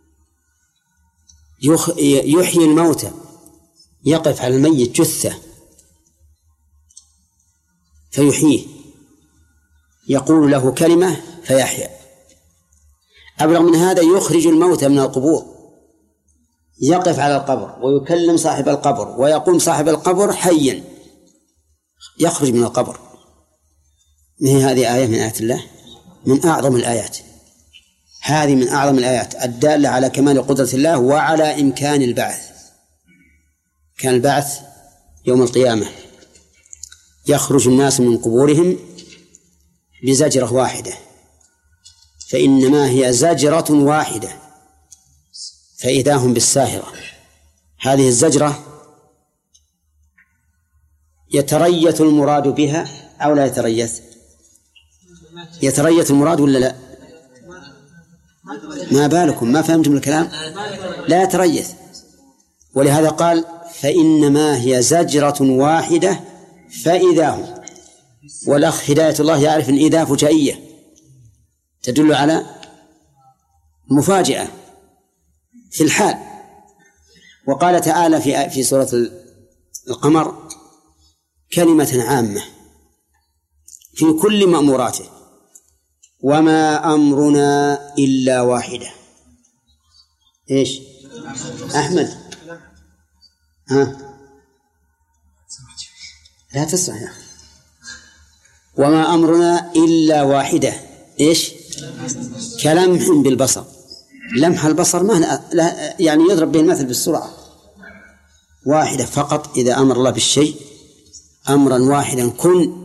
يحيي الموتى، يقف على الميت جثة فيحييه، يقول له كلمة فيحيا. أبلغ من هذا، يخرج الموتى من القبور، يقف على القبر ويكلم صاحب القبر ويقوم صاحب القبر حيا يخرج من القبر. من هذه آية من آيات الله، من أعظم الآيات. هذه من أعظم الآيات الدالة على كمال قدرة الله وعلى إمكان البعث. كان البعث يوم القيامة، يخرج الناس من قبورهم بزجرة واحدة، فإنما هي زجرة واحدة فإذا هم بالساهرة. هذه الزجرة يتريث المراد بها أو لا يتريث؟ يتريث المراد ولا لا؟ ما بالكم ما فهمتم الكلام؟ لا يتريث. ولهذا قال فإنما هي زجرة واحدة فإذا هم. والأخ هداية الله يعرف أن إذا فجائية تدل على مفاجأة في الحال. وقال تعالى في في سورة القمر كلمة عامة في كل مأموراته: وما أمرنا إلا واحدة. إيش أحمد؟ ها لا تسمع يا أخي. وما أمرنا إلا واحدة. إيش؟ كلمح بالبصر. لمح البصر ما يعني يضرب به المثل بالسرعة. واحدة فقط. إذا أمر الله بالشيء أمرا واحدا كن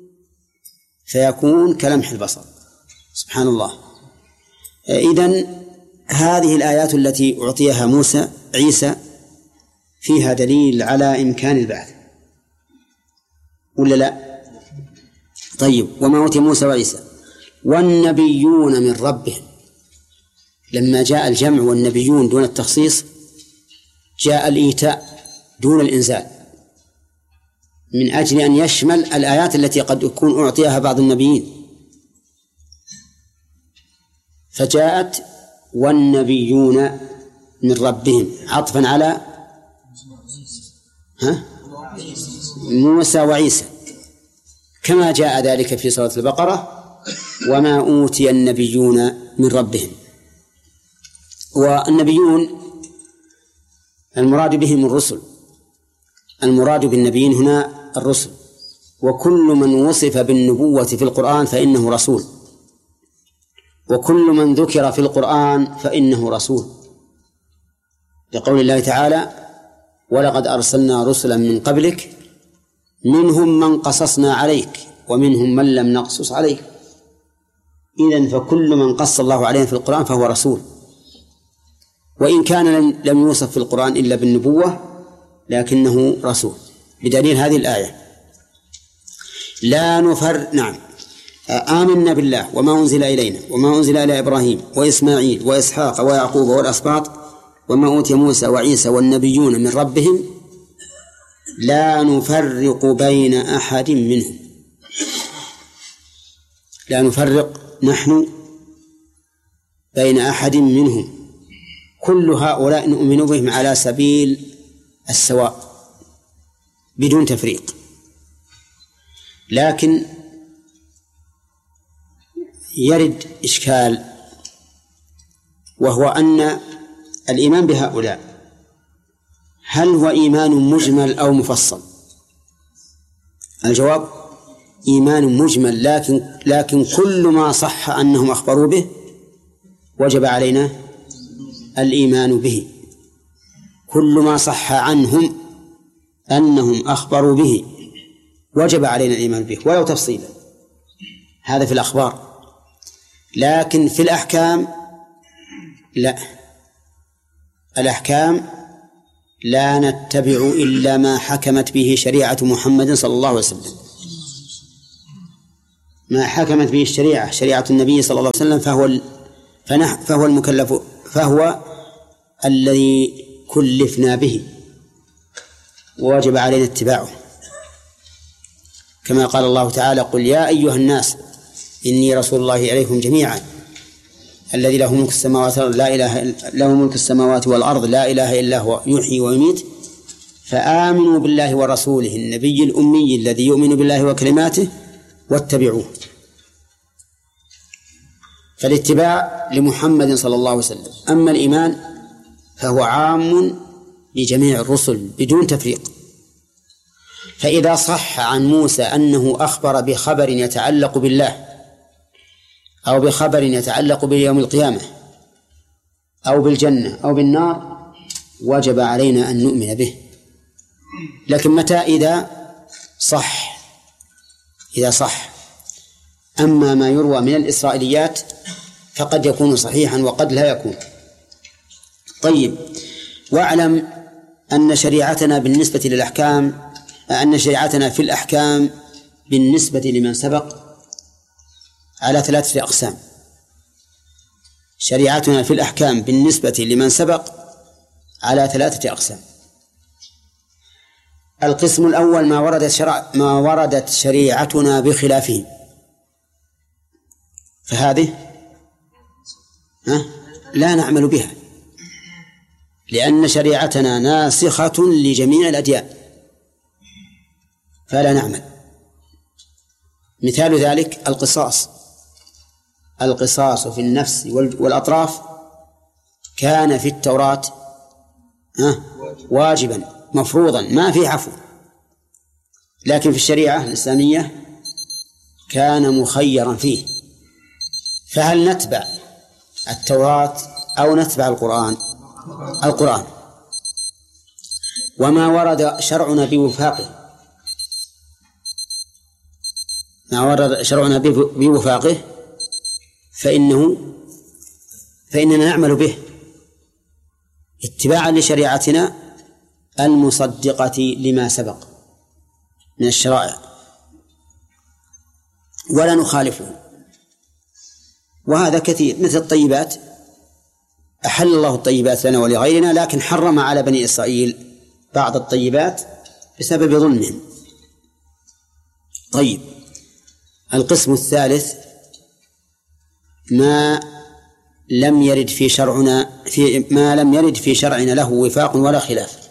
فيكون كلمح البصر. سبحان الله. إذن هذه الآيات التي أعطيها موسى عيسى فيها دليل على إمكان البعث ولا لا؟ طيب، وما أوتي موسى وعيسى والنبيون من ربهم. لما جاء الجمع والنبيون دون التخصيص جاء الإيتاء دون الإنزال، من أجل أن يشمل الآيات التي قد يكون أعطيها بعض النبيين. فجاءت والنبيون من ربهم عطفا على ها موسى وعيسى، كما جاء ذلك في سورة البقرة: وما أوتي النبيون من ربهم. والنبيون المراد بهم الرسل، المراد بالنبيين هنا الرسل، وكل من وصف بالنبوة في القرآن فإنه رسول، وكل من ذكر في القرآن فإنه رسول، لقول الله تعالى: ولقد أرسلنا رسلا من قبلك منهم من قصصنا عليك ومنهم من لم نقصص عليك. إذن فكل من قص الله عليه في القرآن فهو رسول، وإن كان لم يوصف في القرآن إلا بالنبوة لكنه رسول، بدليل هذه الآية: لا نفر نعم آمنا بالله وما أنزل إلينا وما أنزل إلى إبراهيم وإسماعيل وإسحاق ويعقوب والأسباط وما أوتي موسى وعيسى والنبيون من ربهم لا نفرق بين أحد منهم. لا نفرق نحن بين أحد منهم، كل هؤلاء نؤمن بهم على سبيل السواء بدون تفريق. لكن يرد إشكال، وهو أن الإيمان بهؤلاء هل هو إيمان مجمل أو مفصل؟ الجواب: إيمان مجمل، لكن لكن كل ما صح أنهم أخبروا به وجب علينا الإيمان به. كل ما صح عنهم أنهم أخبروا به وجب علينا الإيمان به ولو تفصيلا. هذا في الأخبار. لكن في الأحكام لا، الأحكام لا نتبع إلا ما حكمت به شريعة محمد صلى الله عليه وسلم. ما حكمت به الشريعة شريعة النبي صلى الله عليه وسلم فهو فنح فهو المكلف، فهو الذي كلفنا به ووجب علينا اتباعه، كما قال الله تعالى: قل يا أيها الناس إني رسول الله إليكم جميعا الذي له ملك السماوات لا إله له ملك السماوات والأرض لا إله إلا هو يحيي ويميت فآمنوا بالله ورسوله النبي الأمي الذي يؤمن بالله وكلماته واتبعوه. فالاتباع لمحمد صلى الله عليه وسلم. أما الإيمان فهو عام لجميع الرسل بدون تفريق. فإذا صح عن موسى أنه أخبر بخبر يتعلق بالله أو بخبر يتعلق بيوم القيامة أو بالجنة أو بالنار وجب علينا أن نؤمن به. لكن متى؟ إذا صح إذا صح أما ما يروى من الإسرائيليات فقد يكون صحيحا وقد لا يكون. طيب، واعلم أن شريعتنا بالنسبة للأحكام أن شريعتنا في الأحكام بالنسبة لمن سبق على ثلاثة أقسام. شريعتنا في الأحكام بالنسبة لمن سبق على ثلاثة أقسام. القسم الأول ما وردت شرع ما وردت شريعتنا بخلافه، فهذه ها لا نعمل بها لأن شريعتنا ناسخة لجميع الأديان فلا نعمل. مثال ذلك القصاص. القصاص في النفس والأطراف كان في التوراة واجبا مفروضا ما في عفو، لكن في الشريعة الإسلامية كان مخيرا فيه. فهل نتبع التوراة أو نتبع القرآن؟ القرآن. وما ورد شرعنا بوفاقه ما ورد شرعنا بوفاقه فإنه فإننا نعمل به اتباعا لشريعتنا المصدقة لما سبق من الشرائع ولا نخالفه. وهذا كثير، مثل الطيبات أحل الله الطيبات لنا ولغيرنا لكن حرم على بني إسرائيل بعض الطيبات بسبب ظلمهم. طيب، القسم الثالث ما لم يرد في شرعنا في ما لم يرد في شرعنا له وفاق ولا خلاف،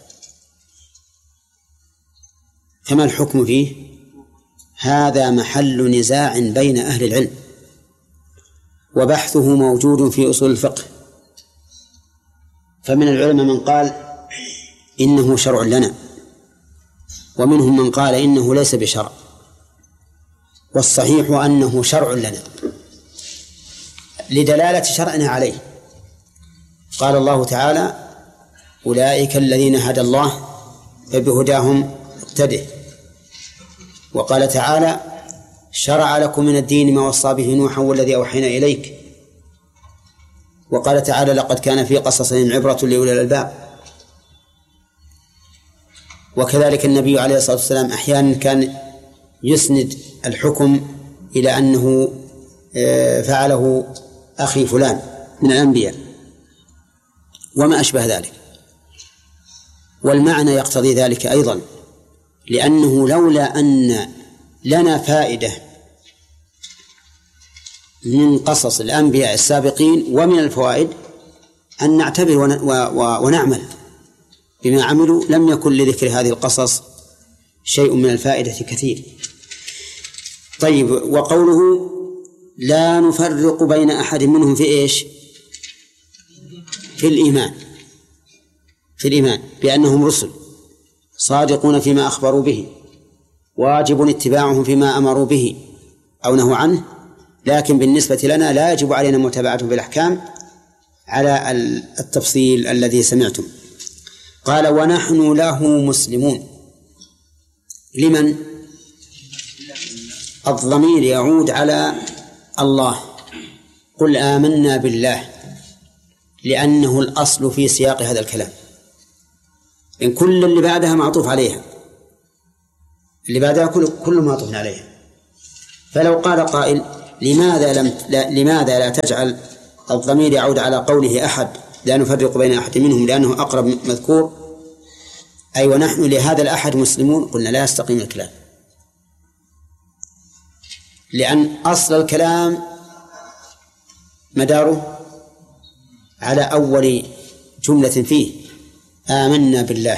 فما الحكم فيه؟ هذا محل نزاع بين أهل العلم وبحثه موجود في أصول الفقه. فمن العلماء من قال إنه شرع لنا، ومنهم من قال إنه ليس بشرع، والصحيح أنه شرع لنا لدلالة شرعنا عليه. قال الله تعالى: أولئك الذين هدى الله فبهداهم اقتده. وقال تعالى: شرع لكم من الدين ما وصى به نوحا والذي أوحينا إليك. وقال تعالى: لقد كان في قصصهم عبرة لأولي الألباب. وكذلك النبي عليه الصلاة والسلام أحيانا كان يسند الحكم إلى أنه فعله أخي فلان من الأنبياء وما أشبه ذلك. والمعنى يقتضي ذلك أيضا، لأنه لولا أن لنا فائدة من قصص الأنبياء السابقين ومن الفوائد أن نعتبر ونعمل بما عملوا لم يكن لذكر هذه القصص شيء من الفائدة كثير. طيب، وقوله لا نفرق بين أحد منهم في إيش؟ في الإيمان في الإيمان بأنهم رسل صادقون فيما أخبروا به، واجب اتباعهم فيما أمروا به أو نهوا عنه، لكن بالنسبة لنا لا يجب علينا متابعتهم بالأحكام على التفصيل الذي سمعتم. قال: ونحن له مسلمون. لمن؟ الضمير يعود على الله. قل آمنا بالله، لأنه الأصل في سياق هذا الكلام، إن كل اللي بعدها معطوف عليها، اللي بعدها كل كل معطوف عليها. فلو قال قائل لماذا لم لا لماذا لا تجعل الضمير يعود على قوله أحد لا نفرق بين أحد منهم لأنه أقرب مذكور، أي ونحن لهذا الأحد مسلمون، قلنا لا يستقيم الكلام، لأن أصل الكلام مداره على أول جملة فيه آمنا بالله،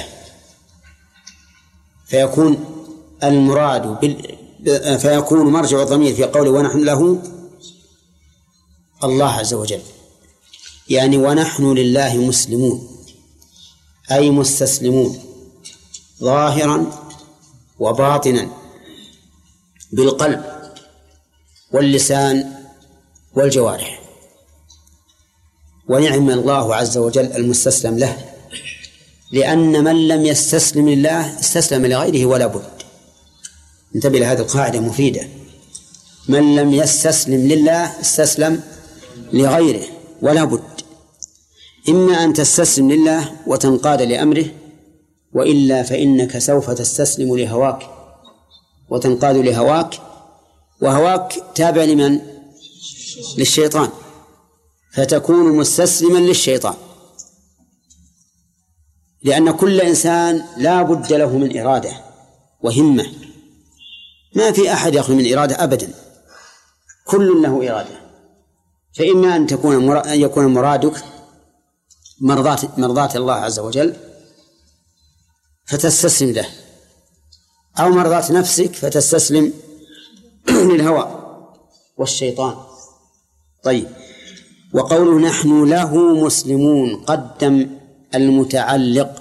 فيكون المراد بال... فيكون مرجع الضمير في قوله ونحن له الله عز وجل، يعني ونحن لله مسلمون أي مستسلمون ظاهرا وباطنا بالقلب واللسان والجوارح. ونعم الله عز وجل المستسلم له، لأن من لم يستسلم لله استسلم لغيره ولا بد. انتبه لهذه القاعدة مفيدة، من لم يستسلم لله استسلم لغيره ولا بد، إما أن تستسلم لله وتنقاد لأمره، وإلا فإنك سوف تستسلم لهواك وتنقاد لهواك، وهواك تابع لمن؟ للشيطان، فتكون مستسلما للشيطان، لأن كل إنسان لا بد له من إرادة وهمة، ما في أحد يخلو من إرادة أبدا، كل له إرادة، فإما أن تكون أن يكون مرادك مرضاة مرضاة الله عز وجل فتستسلم له، أو مرضاة نفسك فتستسلم للهوى والشيطان. طيب، وقوله نحن له مسلمون قدم المتعلق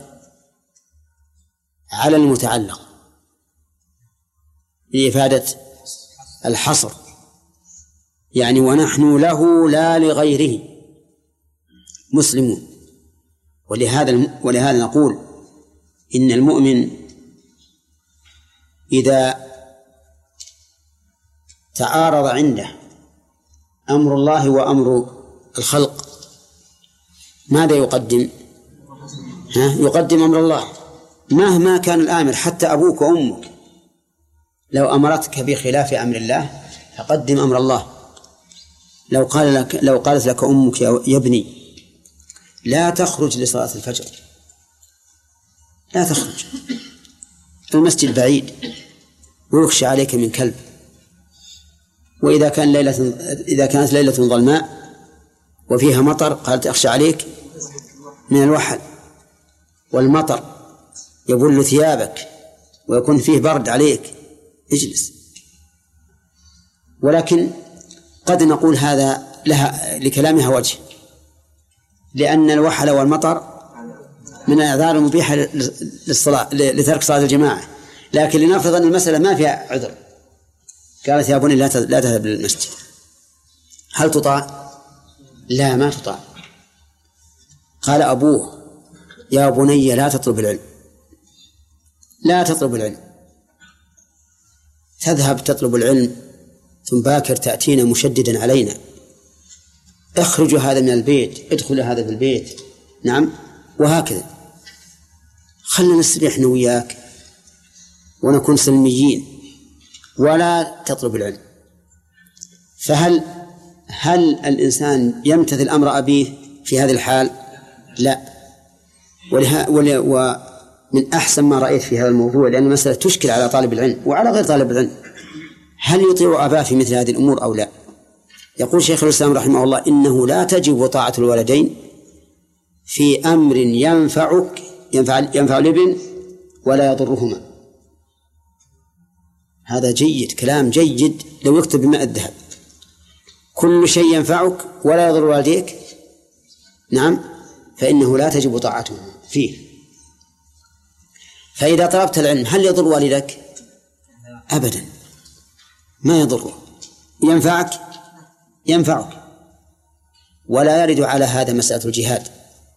على المتعلق لإفادة الحصر، يعني ونحن له لا لغيره مسلمون. ولهذا ولهذا نقول إن المؤمن إذا تعارض عنده أمر الله وأمر الخلق ماذا يقدم؟ ها؟ يقدم أمر الله مهما كان الآمر، حتى أبوك وأمك لو أمرتك بخلاف أمر الله فقدم أمر الله. لو قال لك لو قالت لك أمك يا ابني لا تخرج لصلاة الفجر، لا تخرج، المسجد بعيد ويخشى عليك من كلب، وإذا كان ليلة إذا كانت ليلة ظلماء وفيها مطر قالت أخشى عليك من الوحل، والمطر يبل ثيابك ويكون فيه برد عليك، اجلس. ولكن قد نقول هذا لها لكلامها وجه، لأن الوحل والمطر من الأعذار المبيحة للصلاة لترك صلاة الجماعة، لكن لنفرض أن المسألة ما فيها عذر، قالت يا بني لا تذهب للمسجد، هل تطاع؟ لا، ما تطاع. قال أبوه يا بني لا تطلب العلم، لا تطلب العلم، تذهب تطلب العلم ثم باكر تأتينا مشددا علينا، اخرجوا هذا من البيت، ادخلوا هذا في البيت، نعم، وهكذا، خلنا نستريح وياك ونكون سلميين ولا تطلب العلم. فهل هل الإنسان يمتثل أمر أبيه في هذه الحال؟ لا. ولها ومن أحسن ما رأيت في هذا الموضوع، لأن المسألة تشكل على طالب العلم وعلى غير طالب العلم، هل يطيع أباه في مثل هذه الأمور أو لا؟ يقول شيخ الإسلام رحمه الله إنه لا تجب طاعة الوالدين في أمر ينفعك ينفع, ينفع الابن ولا يضرهما. هذا جيد، كلام جيد لو يكتب بماء الذهب، كل شيء ينفعك ولا يضر والديك، نعم، فإنه لا تجب طاعته فيه. فإذا طلبت العلم هل يضر والدك؟ أبدا، ما يضره، ينفعك ينفعك. ولا يرد على هذا مسألة الجهاد،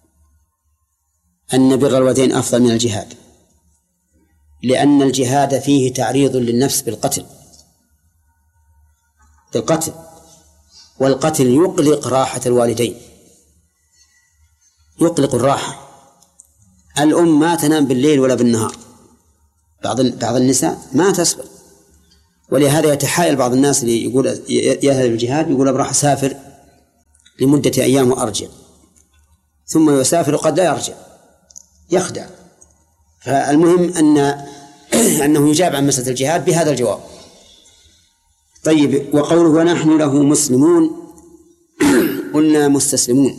أن بر الوالدين أفضل من الجهاد، لأن الجهاد فيه تعريض للنفس بالقتل بالقتل والقتل يقلق راحة الوالدين، يقلق الراحة. الأم ما تنام بالليل ولا بالنهار، بعض بعض النساء ما تصبر، ولهذا يتحايل بعض الناس اللي يقول يذهب الجهاد، يقول أبراح أسافر لمدة أيام وأرجع، ثم يسافر وقد لا يرجع، يخدع. فالمهم أن أنه يجاب عن مسألة الجهاد بهذا الجواب. طيب، وقوله ونحن له مسلمون، قلنا مستسلمون.